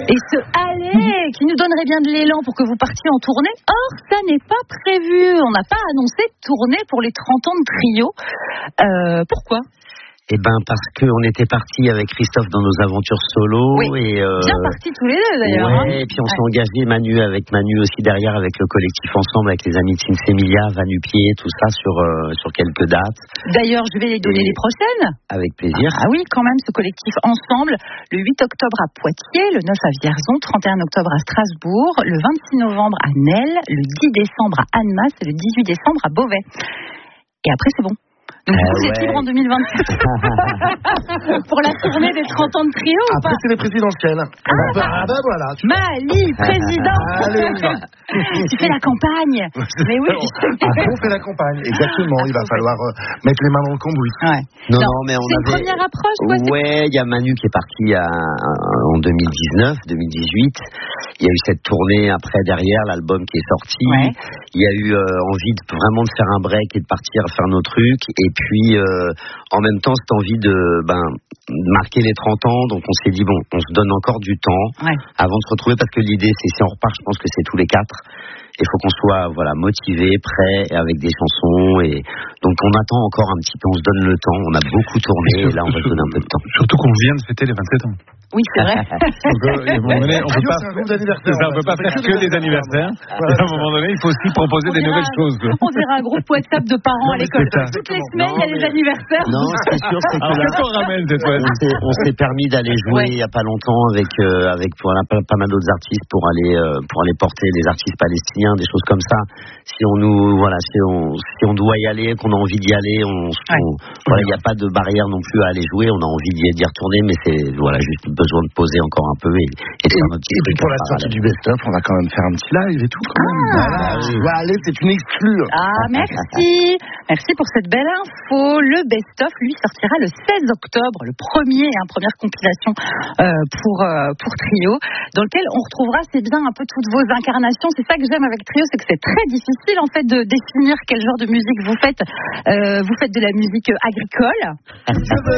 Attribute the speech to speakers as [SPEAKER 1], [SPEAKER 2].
[SPEAKER 1] Et ce aller qui nous donnerait bien de l'élan pour que vous partiez en tournée. Or, ça n'est pas prévu. On n'a pas annoncé de tournée pour les 30 ans de Trio. Pourquoi ?
[SPEAKER 2] Eh ben parce qu'on était partis avec Christophe dans nos aventures solo.
[SPEAKER 1] Oui,
[SPEAKER 2] et
[SPEAKER 1] bien partis tous les deux d'ailleurs.
[SPEAKER 2] Ouais, et puis on s'est engagé, Manu aussi derrière avec le collectif Ensemble, avec les amis de Sinsemilia, Vanupied, tout ça sur quelques dates.
[SPEAKER 1] D'ailleurs, je vais les donner les prochaines.
[SPEAKER 2] Avec plaisir.
[SPEAKER 1] Ah oui, quand même, ce collectif Ensemble, le 8 octobre à Poitiers, le 9 à Vierzon, 31 octobre à Strasbourg, le 26 novembre à Nesle, le 10 décembre à Annemasse et le 18 décembre à Beauvais. Et après, c'est bon. Donc, vous êtes libre en 2024 pour la tournée des 30 ans de Trio ou
[SPEAKER 3] après,
[SPEAKER 1] pas?
[SPEAKER 3] c'est les présidentielles. Ah ben voilà.
[SPEAKER 1] Mali, président.
[SPEAKER 3] Allez, on y va.
[SPEAKER 1] Tu fais la campagne. Mais oui.
[SPEAKER 3] On fait la campagne, exactement. Il va falloir mettre les mains dans le cambouis.
[SPEAKER 1] Ouais.
[SPEAKER 2] Non, mais on
[SPEAKER 1] c'est une
[SPEAKER 2] avait...
[SPEAKER 1] première approche, quoi.
[SPEAKER 2] Ouais, il y a Manu qui est parti en 2019, 2018. Il y a eu cette tournée après derrière, l'album qui est sorti.
[SPEAKER 1] Ouais.
[SPEAKER 2] Il y a eu envie vraiment de faire un break et de partir faire nos trucs. Et puis, en même temps, cette envie de marquer les 30 ans. Donc, on s'est dit, bon, on se donne encore du temps avant de se retrouver. Parce que l'idée, c'est si on repart, je pense que c'est tous les 4. Il faut qu'on soit motivés, prêts, et avec des chansons. Et donc, on attend encore un petit peu. On se donne le temps. On a beaucoup tourné. Et là, on va se donner un peu de temps.
[SPEAKER 4] Surtout qu'on vient de fêter les 27 ans.
[SPEAKER 1] Oui, c'est vrai.
[SPEAKER 4] On peut pas faire que des anniversaires. À un moment donné, il faut aussi proposer des nouvelles choses.
[SPEAKER 1] On dirait un groupe WhatsApp de parents à l'école. Toutes les semaines, il y a des anniversaires.
[SPEAKER 2] Non, ce qui est sûr, c'est
[SPEAKER 4] qu'on ramène cette fois.
[SPEAKER 2] On s'est permis d'aller jouer il y a pas longtemps avec pas mal d'autres artistes pour aller porter les artistes palestiniens, des choses comme ça. Si on doit y aller, qu'on a envie d'y aller, il n'y a pas de barrière non plus à aller jouer. On a envie d'y retourner, mais c'est juste besoin de poser encore un peu et de faire notre petit truc.
[SPEAKER 3] Et puis pour la sortie du best-of, on va quand même faire un petit live et tout quand même. Allez, c'est une exclue.
[SPEAKER 1] Ah, merci. Merci pour cette belle info. Le best-of, lui, sortira le 16 octobre, le première compilation pour Trio, dans lequel on retrouvera, c'est bien, un peu toutes vos incarnations. C'est ça que j'aime avec Trio, c'est que c'est très difficile en fait de définir quel genre de musique vous faites. Vous faites de la musique agricole.